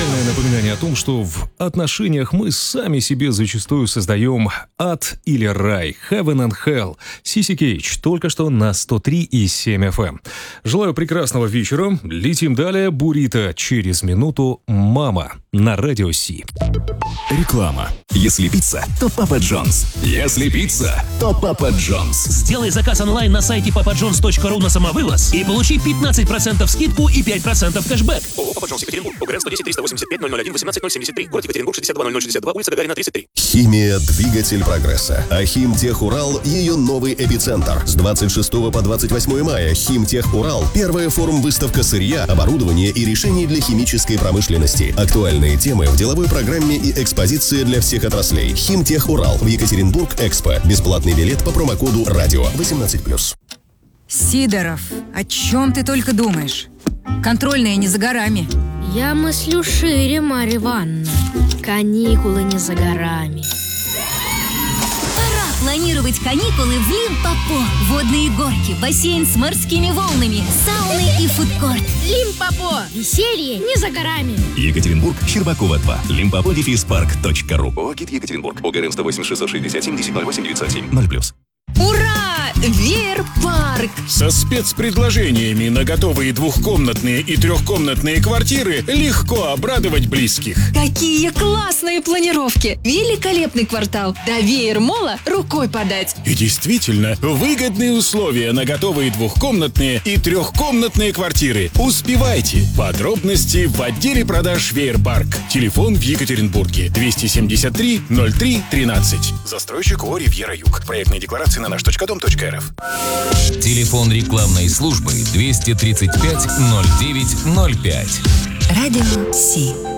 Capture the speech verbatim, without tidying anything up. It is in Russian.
Печальное напоминание о том, что в отношениях мы сами себе зачастую создаем ад или рай. Heaven and Hell. Сиси Кейдж только что на сто три и семь эф эм. Желаю прекрасного вечера. Летим далее. Бурито через минуту. Мама на Радио Си. Реклама. Если пицца, то Папа Джонс. Если пицца, то Папа Джонс. Сделай заказ онлайн на сайте папа джонс точка ру на самовывоз и получи пятнадцать процентов скидку и пять процентов кэшбэк. ООО «Папа Джонс» Екатеринбург. ОГРН сто десять триста восемьдесят пять ноль ноль один восемнадцать ноль семьдесят три. Город Екатеринбург, шестьдесят два ноль ноль шестьдесят два, улица Гагарина, тридцать три. Химия – двигатель прогресса. А Химтех Урал – ее новый эпицентр. С двадцать шестого по двадцать восьмое мая Химтех Урал – первая форум-выставка сырья, оборудования и решений для химической промышленности. Актуальные темы в деловой программе и экспозиции для всех отраслей. Химтех Урал в Екатеринбург Экспо. Бесплатный билет по промокоду радио восемнадцать плюс. Сидоров, о чем ты только думаешь? Контрольная не за горами. Я мыслю шире, Марья Ивановна. Каникулы не за горами. Пора планировать каникулы в Лимпопо. Водные горки, бассейн с морскими волнами, сауны и фудкорт. Лимпопо. Веселье не за горами. Екатеринбург, Щербакова два. Лимпопо дефис парк точка ру. ООО «ГИД Екатеринбург». ОГРН сто восемь шестьсот шестьдесят семь десять ноль восемь девятьсот семь. ноль плюс. Ура! Веер-парк! Со спецпредложениями на готовые двухкомнатные и трехкомнатные квартиры легко обрадовать близких. Какие классные планировки! Великолепный квартал! До Веер-мола рукой подать! И действительно, выгодные условия на готовые двухкомнатные и трехкомнатные квартиры. Успевайте! Подробности в отделе продаж Веер-парк. Телефон в Екатеринбурге двести семьдесят три ноль три тринадцать. Застройщик ООО «Ривьера Юг». Проектные декларации на наш точка дом точка эр эф. Телефон рекламной службы двести тридцать пять ноль девять ноль пять. Радио Си.